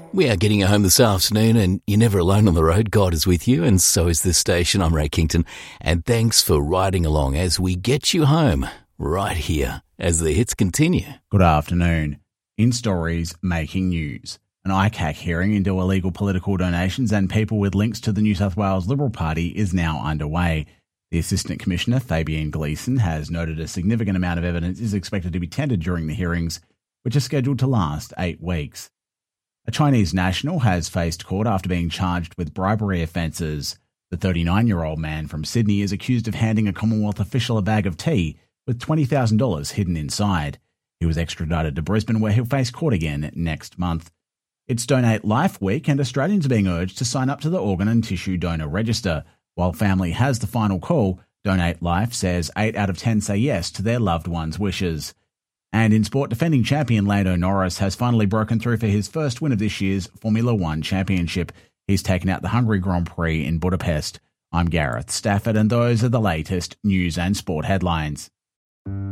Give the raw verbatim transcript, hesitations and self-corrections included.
We are getting you home this afternoon, and you're never alone on the road. God is with you, and so is this station. I'm Ray Kington, and thanks for riding along as we get you home right here as the hits continue. Good afternoon. In stories making news, an I C A C hearing into illegal political donations and people with links to the New South Wales Liberal Party is now underway. The Assistant Commissioner, Fabienne Gleeson, has noted a significant amount of evidence is expected to be tendered during the hearings, which are scheduled to last eight weeks. A Chinese national has faced court after being charged with bribery offences. The thirty-nine-year-old man from Sydney is accused of handing a Commonwealth official a bag of tea with twenty thousand dollars hidden inside. He was extradited to Brisbane, where he'll face court again next month. It's Donate Life Week, and Australians are being urged to sign up to the Organ and Tissue Donor Register. While family has the final call, Donate Life says eight out of ten say yes to their loved one's wishes. And in sport, defending champion Lando Norris has finally broken through for his first win of this year's Formula One Championship. He's taken out the Hungary Grand Prix in Budapest. I'm Gareth Stafford, and those are the latest news and sport headlines.